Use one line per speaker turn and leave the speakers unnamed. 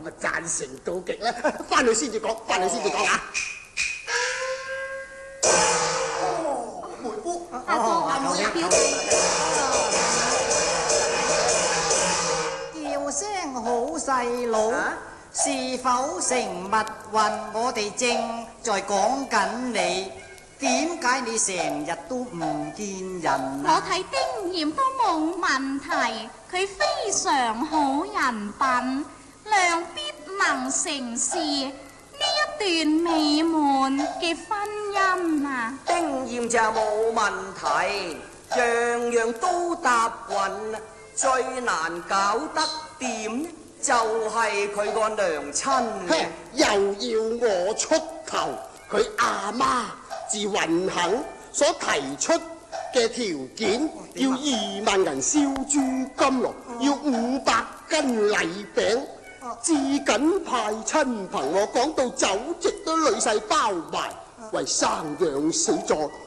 咪贊成到極啦！翻去先至講，翻去先至講啊！梅夫，
阿哥阿妹啊，表弟，
叫聲好細佬，是否成密運？我哋正在講緊你，點解你成日都唔見人
我睇丁嚴都冇問題，佢非常好人品，良必能成事。呢一段美滿嘅婚姻啊，
丁嚴就冇問題，樣樣都答允，最難搞得掂就係佢個娘親嘅。
又要我出頭，佢阿媽自允肯所提出嘅條件，要2萬銀燒豬金爐，要500斤禮餅。至緊派親朋，我講到酒席都女婿包埋，為生養死助，